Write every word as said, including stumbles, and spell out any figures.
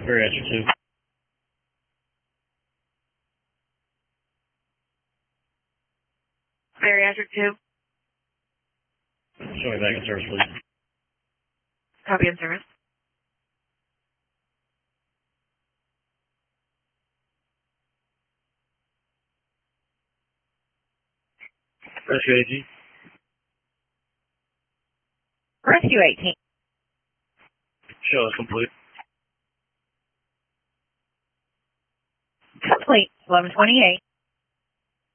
Bariatric two. Bariatric two. Show me back in service, please. Copy in service. Rescue eighteen. Rescue eighteen. Show is complete. Complete. eleven twenty-eight.